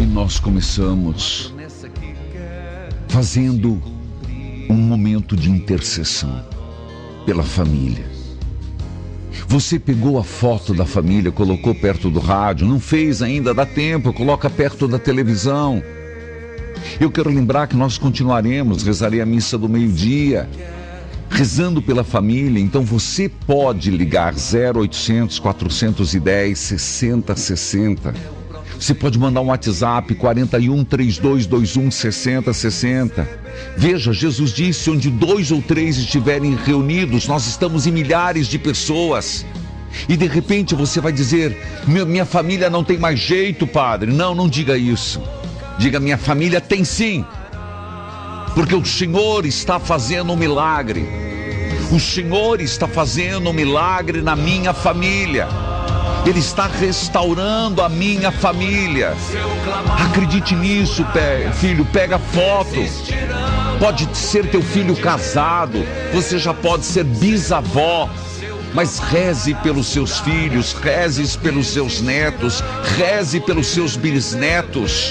Hoje nós começamos fazendo um momento de intercessão pela família. Você pegou a foto da família, colocou perto do rádio, não fez ainda, dá tempo, coloca perto da televisão. Eu quero lembrar que nós continuaremos, rezarei a missa do meio-dia, rezando pela família. Então você pode ligar 0800 410 6060. Você pode mandar um WhatsApp 41 3221 6060. Veja, Jesus disse: onde 2 ou 3 estiverem reunidos, nós estamos em milhares de pessoas. E de repente você vai dizer: minha família não tem mais jeito, padre. Não diga isso. Diga: minha família tem sim. Porque o Senhor está fazendo um milagre. O Senhor está fazendo um milagre na minha família. Ele está restaurando a minha família. Acredite nisso, filho. Pega foto. Pode ser teu filho casado. Você já pode ser bisavó. Mas reze pelos seus filhos. Reze pelos seus netos. Reze pelos seus bisnetos.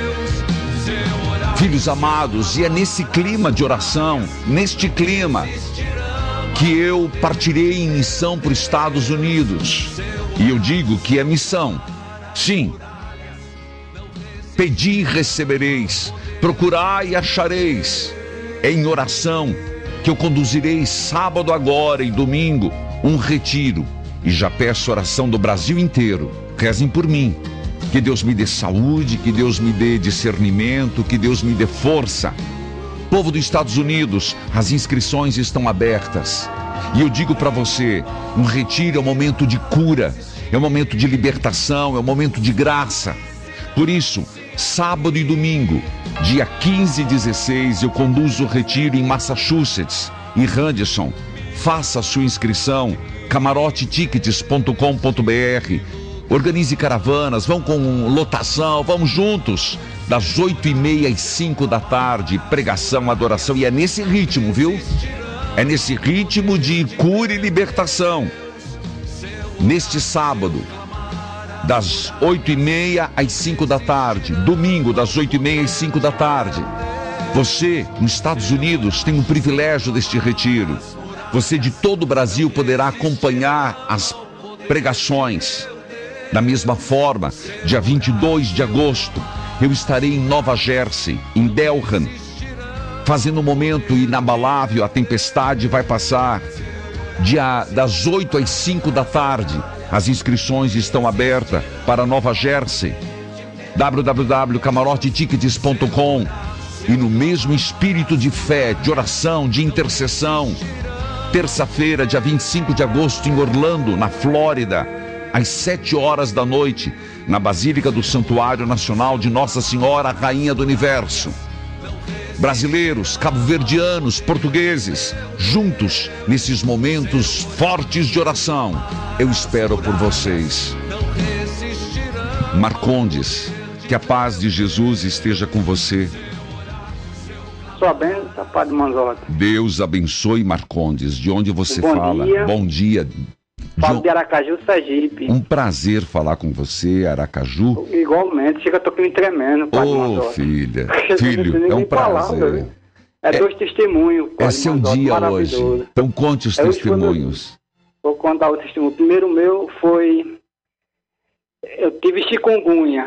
Filhos amados, e é nesse clima de oração, neste clima, que eu partirei em missão para os Estados Unidos. E eu digo que é missão. Sim. Pedi e recebereis, procurai e achareis. É em oração que eu conduzirei sábado agora e domingo um retiro. E já peço oração do Brasil inteiro. Rezem por mim. Que Deus me dê saúde, que Deus me dê discernimento, que Deus me dê força. Povo dos Estados Unidos, as inscrições estão abertas. E eu digo para você, um retiro é um momento de cura, é um momento de libertação, é um momento de graça. Por isso, sábado e domingo, dia 15 e 16, eu conduzo o retiro em Massachusetts, em Henderson. Faça a sua inscrição, camarotetickets.com.br. Organize caravanas, vão com lotação, vamos juntos. Das 8h30 às 5 da tarde, pregação, adoração. E é nesse ritmo, viu? É nesse ritmo de cura e libertação. Neste sábado, das 8h30 às 5 da tarde. Domingo, das 8h30 às 5 da tarde. Você, nos Estados Unidos, tem o privilégio deste retiro. Você de todo o Brasil poderá acompanhar as pregações. Da mesma forma, dia 22 de agosto, eu estarei em Nova Jersey, em Delran, fazendo um momento inabalável. A tempestade vai passar. Das 8 às 5 da tarde, as inscrições estão abertas para Nova Jersey. www.camarotetickets.com. E no mesmo espírito de fé, de oração, de intercessão, terça-feira, dia 25 de agosto, em Orlando, na Flórida, às 7 horas da noite, na Basílica do Santuário Nacional de Nossa Senhora, Rainha do Universo. Brasileiros, cabo-verdianos, portugueses, juntos nesses momentos fortes de oração, eu espero por vocês. Marcondes, que a paz de Jesus esteja com você. Sua bênção, Padre Manzotti. Deus abençoe, Marcondes. De onde você fala? Dia. Bom dia. Falo de Aracaju, Sergipe. Um prazer falar com você, Aracaju. Igualmente, chega, tô aqui tremendo, Padre Manzotti. Filho, é um prazer. Dois testemunhos, Padre É seu Manzotti, dia hoje. Então conte os testemunhos. Vou contar o testemunho. O primeiro meu foi... Eu tive chikungunya.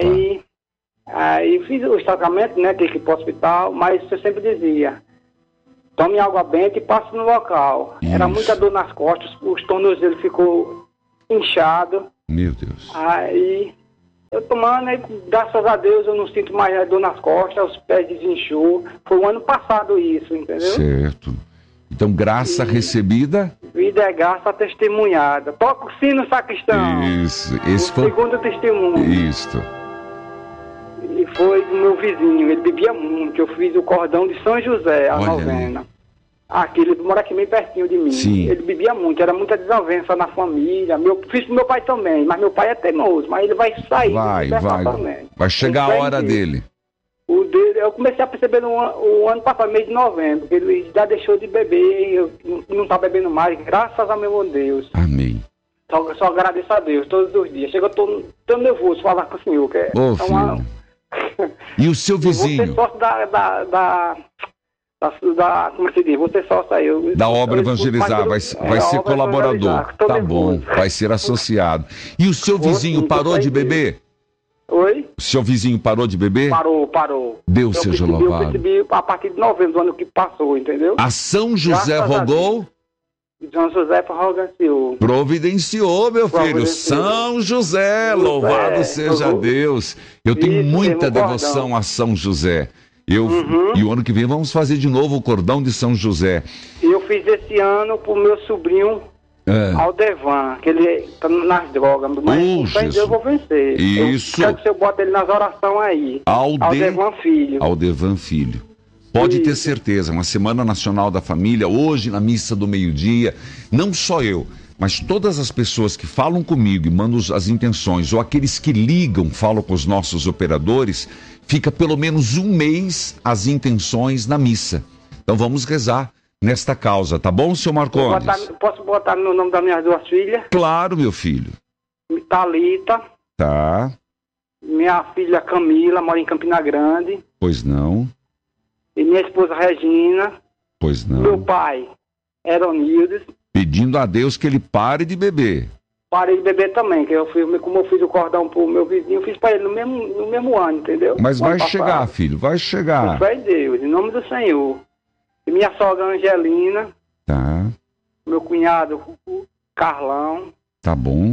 Aí fiz os tratamentos, né? Tive que ir para o hospital, mas eu sempre dizia: tome água benta e passe no local. Isso. Era muita dor nas costas, os tornozelos ficou inchado. Meu Deus. Aí eu tomando, aí, graças a Deus eu não sinto mais dor nas costas, os pés desinchou. Foi o ano passado isso, entendeu? Certo. Então, graça recebida. Vida é graça testemunhada. Toca o sino, sacristão. Isso. Esse foi segundo testemunho. Isso. E foi do meu vizinho, ele bebia muito. Eu fiz o cordão de São José, a novena. Aqui, ele mora aqui meio pertinho de mim. Sim. Ele bebia muito, era muita desavença na família. Fiz pro meu pai também, mas meu pai é teimoso, mas ele vai sair. Vai chegar a hora dele. O dele, eu comecei a perceber o ano passado, mês de novembro, que ele já deixou de beber, eu não tá bebendo mais, graças a meu Deus. Amém. Só agradeço a Deus todos os dias. Chega, eu tô tão nervoso falar com o senhor, que filho. E o seu vizinho? Você sócio como é que se diz? Você sócio aí. Da obra Evangelizar, vai ser colaborador. Tá bom, vai ser associado. E o seu vizinho parou de beber? Oi? O seu vizinho parou de beber? Parou. Deus seja louvado. Eu percebi a partir de novembro do ano que passou, entendeu? A São José rogou? São José providenciou, meu filho. São José, louvado seja Deus. Eu tenho muita devoção a São José. E o ano que vem vamos fazer de novo o cordão de São José. Eu fiz esse ano pro meu sobrinho Aldevan, que ele tá nas drogas, mas eu vou vencer. Isso. Eu quero que você bota ele nas orações aí. Aldevan Filho. Aldevan Filho. Pode ter certeza, uma Semana Nacional da Família, hoje na missa do meio-dia, não só eu, mas todas as pessoas que falam comigo e mandam as intenções, ou aqueles que ligam, falam com os nossos operadores, fica pelo menos um mês as intenções na missa. Então vamos rezar nesta causa, tá bom, senhor Marcondes? Posso botar no nome das minhas duas filhas? Claro, meu filho. Thalita. Tá. Minha filha Camila, mora em Campina Grande. Pois não. E minha esposa Regina. Pois não. Meu pai, Eronildes. Pedindo a Deus que ele pare de beber. Parei de beber também, que como eu fiz o cordão pro meu vizinho, eu fiz para ele no mesmo ano, entendeu? Mas vai chegar, filho, vai chegar. Fé em Deus, em nome do Senhor. E minha sogra Angelina. Tá. Meu cunhado Carlão. Tá bom.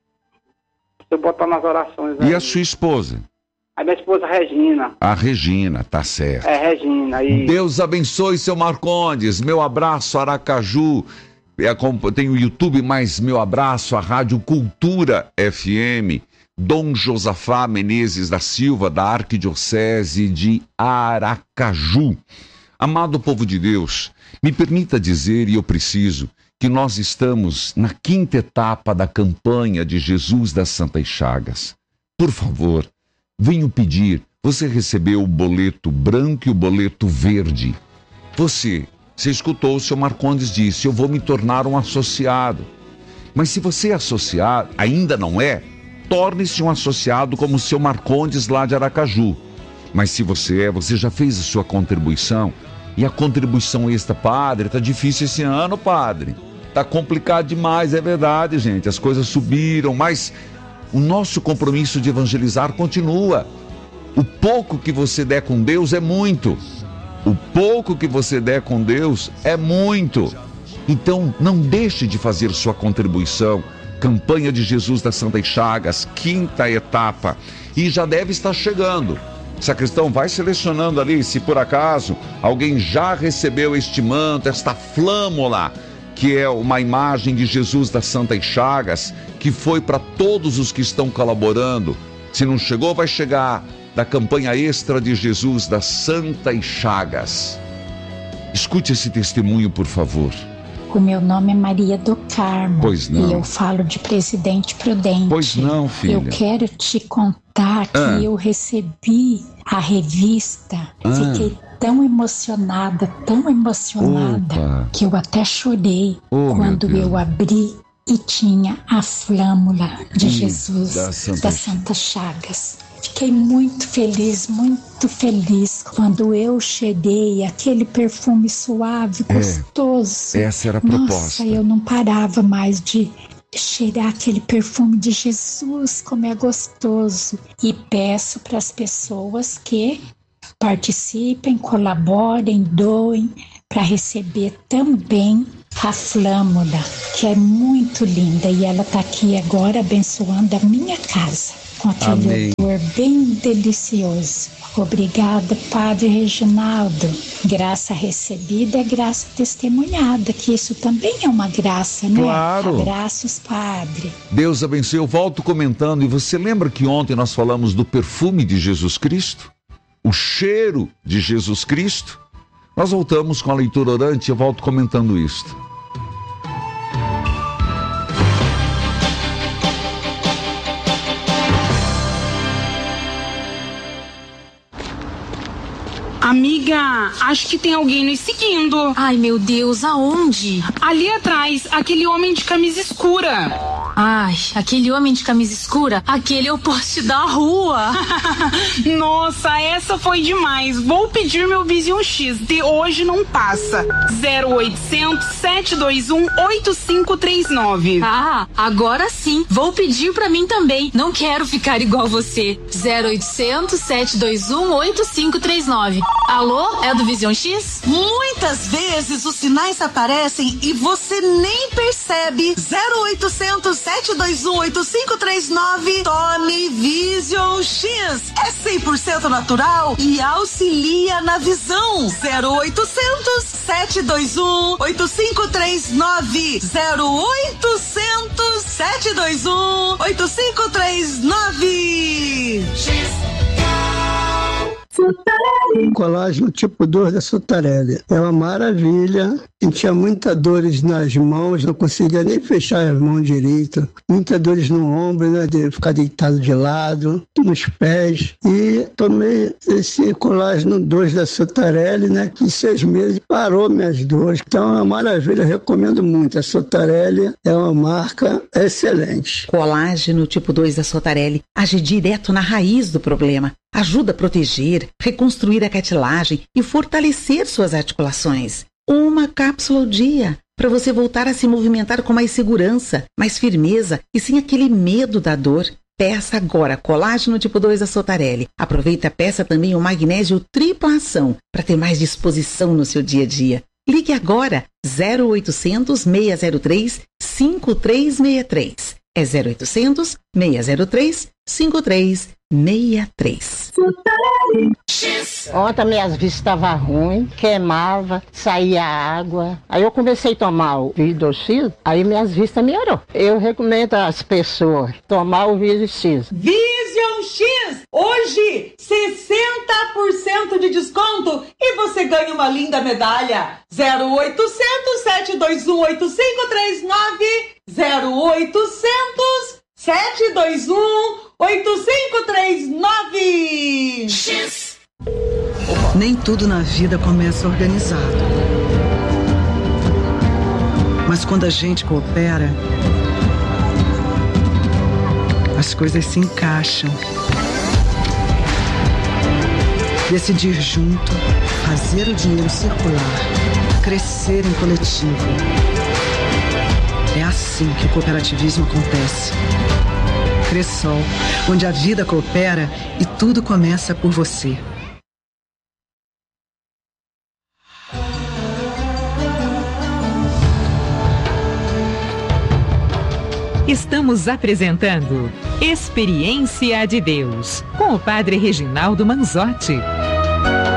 Você botar nas orações aí. E a sua esposa? A minha esposa Regina. A Regina, tá certo. É, Regina. E... Deus abençoe, seu Marcondes. Meu abraço, Aracaju. Tem o YouTube, mas meu abraço, a Rádio Cultura FM. Dom Josafá Menezes da Silva, da Arquidiocese de Aracaju. Amado povo de Deus, me permita dizer, e eu preciso, que nós estamos na 5ª etapa da campanha de Jesus das Santas Chagas. Por favor, venho pedir, você recebeu o boleto branco e o boleto verde. Você escutou, o seu Marcondes disse, eu vou me tornar um associado. Mas se você é associado, ainda não é, torne-se um associado como o seu Marcondes lá de Aracaju. Mas se você já fez a sua contribuição, e a contribuição extra, padre, tá difícil esse ano, padre. Tá complicado demais, é verdade, gente, as coisas subiram, mas o nosso compromisso de evangelizar continua. O pouco que você der com Deus é muito. O pouco que você der com Deus é muito. Então, não deixe de fazer sua contribuição. Campanha de Jesus das Santas Chagas, 5ª etapa. E já deve estar chegando. Sacristão, vai selecionando ali, se por acaso alguém já recebeu este manto, esta flâmula, que é uma imagem de Jesus das Santas Chagas, que foi para todos os que estão colaborando. Se não chegou, vai chegar, da campanha extra de Jesus das Santas Chagas. Escute esse testemunho, por favor. O meu nome é Maria do Carmo. Pois não. E eu falo de Presidente Prudente. Pois não, filha. Eu quero te contar que eu recebi a revista. Fiquei tão emocionada, Opa. que eu até chorei quando eu abri e tinha a flâmula de Jesus das Santas Chagas. Fiquei muito feliz quando eu cheguei, aquele perfume suave, gostoso. Essa era a proposta. Nossa, eu não parava mais de cheirar aquele perfume de Jesus, como é gostoso. E peço para as pessoas que participem, colaborem, doem, para receber também a flâmula, que é muito linda. E ela está aqui agora abençoando a minha casa, com aquele odor bem delicioso. Obrigada, Padre Reginaldo. Graça recebida é graça testemunhada, que isso também é uma graça, né? Claro. Abraços, Padre. Deus abençoe. Eu volto comentando. E você lembra que ontem nós falamos do perfume de Jesus Cristo? O cheiro de Jesus Cristo? Nós voltamos com a leitura orante e eu volto comentando isto. Amiga, acho que tem alguém nos seguindo. Ai, meu Deus, aonde? Ali atrás, aquele homem de camisa escura. Ai, aquele homem de camisa escura, aquele é o poste da rua. Nossa, essa foi demais. Vou pedir meu Vision X. De hoje não passa. 0800 721 8539. Ah, agora sim. Vou pedir pra mim também. Não quero ficar igual você. 0800 721 8539. Alô, é do Vision X? Muitas vezes os sinais aparecem e você nem percebe. 0800 721 8539. Tome Vision X. É 100% natural e auxilia na visão. 0800 721 8539. 0800 721 8539. Colágeno tipo 2 da Sotarelli. É uma maravilha. Sentia muitas dores nas mãos, não conseguia nem fechar as mãos direito. Muitas dores no ombro, né, de ficar deitado de lado, nos pés. E tomei esse colágeno 2 da Sotarelli, né, que em 6 meses parou minhas dores. Então é uma maravilha, eu recomendo muito. A Sotarelli é uma marca excelente. Colágeno tipo 2 da Sotarelli age direto na raiz do problema. Ajuda a proteger, reconstruir a cartilagem e fortalecer suas articulações. Uma cápsula ao dia, para você voltar a se movimentar com mais segurança, mais firmeza e sem aquele medo da dor. Peça agora Colágeno tipo 2 da Sotarelli. Aproveita e peça também o magnésio tripla ação para ter mais disposição no seu dia a dia. Ligue agora 0800 603 5363. É 0800 603 5363. Ontem minhas vistas estavam ruins, queimava, saía água. Aí eu comecei a tomar o Vision X, aí minhas vistas melhorou. Eu recomendo às pessoas tomar o Vision X. Vision X! Hoje, 60% de desconto e você ganha uma linda medalha. 0800 721 8539. 0800 721 8539. X. Nem tudo na vida começa organizado. Mas quando a gente coopera, as coisas se encaixam. Decidir junto, fazer o dinheiro circular, crescer em coletivo. É assim que o cooperativismo acontece. Cressol, onde a vida coopera e tudo começa por você. Estamos apresentando Experiência de Deus, com o Padre Reginaldo Manzotti.